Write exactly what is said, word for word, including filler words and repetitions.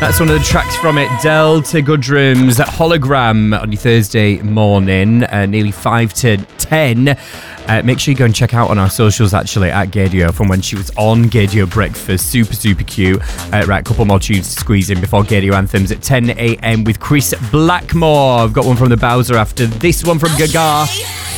That's one of the tracks from it. Delta Goodrum's Hologram on your Thursday morning, uh, nearly five to ten. Uh, make sure you go and check out on our socials, actually, at Gaydio from when she was on Gaydio Breakfast. Super, super cute. Uh, right, a couple more tunes to squeeze in before Gaydio Anthems at ten a.m. with Chris Blackmore. I've got one from the Bowser after this one from Gaga.